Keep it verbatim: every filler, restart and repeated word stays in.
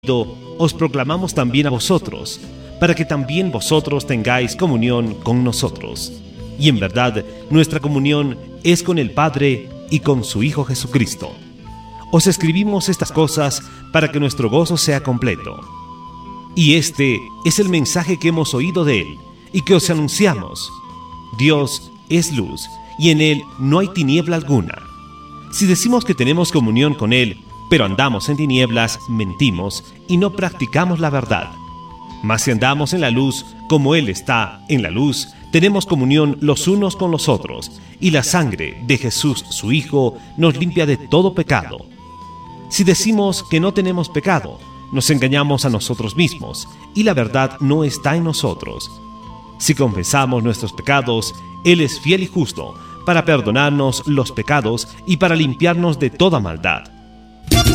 os proclamamos también a vosotros, para que también vosotros tengáis comunión con nosotros. Y en verdad, nuestra comunión es con el Padre y con su Hijo Jesucristo. Os escribimos estas cosas para que nuestro gozo sea completo. Y este es el mensaje que hemos oído de Él y que os anunciamos. Dios es luz, y en Él no hay tiniebla alguna. Si decimos que tenemos comunión con Él, pero andamos en tinieblas, mentimos y no practicamos la verdad. Mas si andamos en la luz, como Él está en la luz, tenemos comunión los unos con los otros, y la sangre de Jesús, su Hijo, nos limpia de todo pecado. Si decimos que no tenemos pecado, nos engañamos a nosotros mismos, y la verdad no está en nosotros. Si confesamos nuestros pecados, Él es fiel y justo, para perdonarnos los pecados y para limpiarnos de toda maldad.